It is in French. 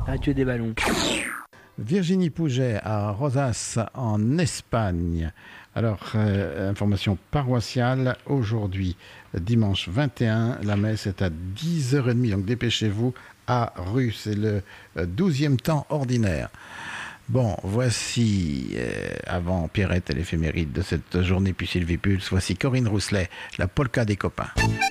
à tuer des ballons. Virginie Pouget à Rosas en Espagne. Alors, information paroissiale, aujourd'hui, dimanche 21, la messe est à 10h30, donc dépêchez-vous à Rue, c'est le 12e temps ordinaire. Bon, voici, avant Pierrette et l'éphéméride de cette journée, puis Sylvie Pulse, voici Corinne Rousselet, la polka des copains.